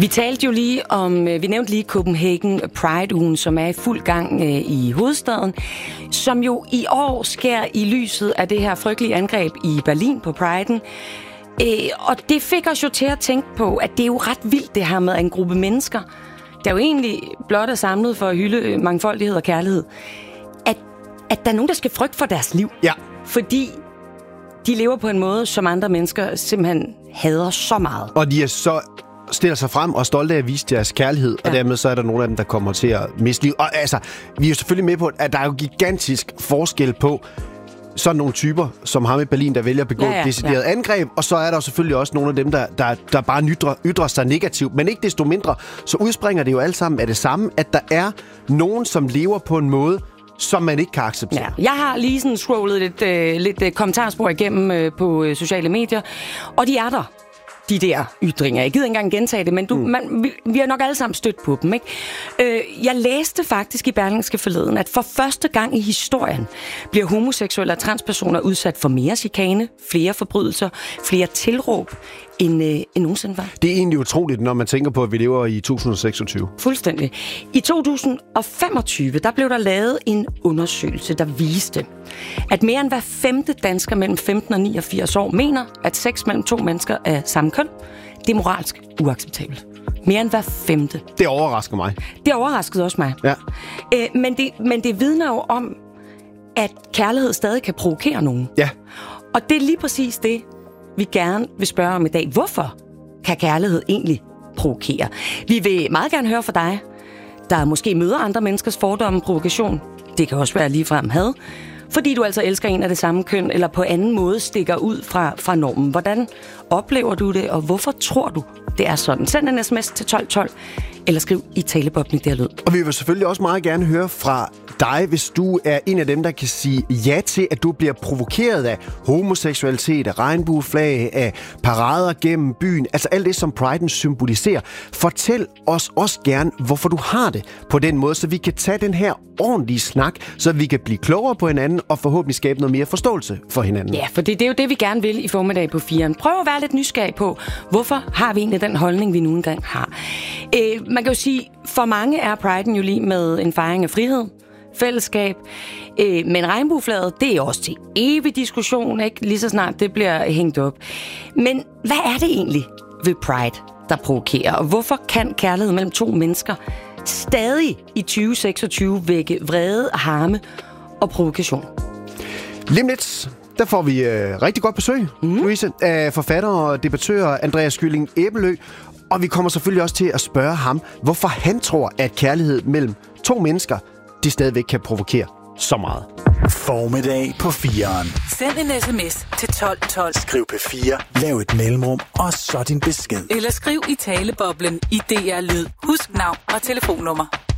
Vi talte jo lige om, vi nævnte lige Copenhagen Pride-ugen, som er i fuld gang i hovedstaden, som jo i år sker i lyset af det her frygtelige angreb i Berlin på Pride'en. Og det fik os jo til at tænke på, at det er jo ret vildt det her med en gruppe mennesker, der jo egentlig blot er samlet for at hylde mangfoldighed og kærlighed, at der er nogen, der skal frygte for deres liv. Ja. Fordi de lever på en måde, som andre mennesker simpelthen hader så meget. Og de er så stiller sig frem og er stolte af at vise deres kærlighed, og dermed så er der nogle af dem, der kommer til at miste liv. Og altså, vi er jo selvfølgelig med på, at der er jo gigantisk forskel på sådan nogle typer, som ham i Berlin, der vælger at begå decideret angreb, og så er der jo selvfølgelig også nogle af dem, der bare ytrer sig negativt. Men ikke desto mindre, så udspringer det jo alle sammen af det samme, at der er nogen, som lever på en måde, som man ikke kan acceptere. Ja. Jeg har lige sådan scrollet lidt kommentarspor igennem på sociale medier, og de er der. De der ytringer. Jeg gider ikke engang gentage det, men vi har nok alle sammen stødt på dem, ikke? Jeg læste faktisk i Berlingske forleden, at for første gang i historien bliver homoseksuelle og transpersoner udsat for mere chikane, flere forbrydelser, flere tilråb, end nogensinde var. Det er egentlig utroligt, når man tænker på, at vi lever i 2026. Fuldstændig. I 2025, der blev der lavet en undersøgelse, der viste, at mere end hver 5. dansker mellem 15 og 89 år mener, at sex mellem to mennesker af samme køn, det er moralsk uacceptabelt. Mere end hver 5. Det overrasker mig. Det overraskede også mig. Ja. Men det vidner jo om, at kærlighed stadig kan provokere nogen. Ja. Og det er lige præcis det, vi gerne vil spørge om i dag. Hvorfor kan kærlighed egentlig provokere? Vi vil meget gerne høre fra dig, der måske møder andre menneskers fordomme og provokation. Det kan også være ligefrem had. Fordi du altså elsker en af det samme køn, eller på anden måde stikker ud fra normen. Hvordan oplever du det, og hvorfor tror du, det er sådan? Send en sms til 1212, eller skriv i taleboblen, der lyd. Og vi vil selvfølgelig også meget gerne høre fra dig, hvis du er en af dem, der kan sige ja til, at du bliver provokeret af homoseksualitet, af regnbueflag, af parader gennem byen. Altså alt det, som Pride'en symboliserer. Fortæl os også gerne, hvorfor du har det på den måde, så vi kan tage den her ordentlige snak, så vi kan blive klogere på hinanden og forhåbentlig skabe noget mere forståelse for hinanden. Ja, for det er jo det, vi gerne vil i formiddag på 4'eren. Prøv at være lidt nysgerrig på, hvorfor har vi egentlig den holdning, vi nu engang har. Man kan jo sige, for mange er Pride'en jo lige med en fejring af frihed, fællesskab, men regnbueflaget, det er også til evig diskussion, ikke? Lige så snart det bliver hængt op. Men hvad er det egentlig ved Pride, der provokerer? Og hvorfor kan kærlighed mellem to mennesker stadig i 2026 vække vrede, harme og provokation? Lige lidt, der får vi rigtig godt besøg, Louise, af forfatter og debattør Andreas Gylling Æbelø. Og vi kommer selvfølgelig også til at spørge ham, hvorfor han tror, at kærlighed mellem to mennesker, de stadigvæk kan provokere så meget. Formiddag på 4'eren. Send en sms til 1212. Skriv P4, lav et mellemrum, og så din besked. Eller skriv i taleboblen i DR Lyd. Husk navn og telefonnummer.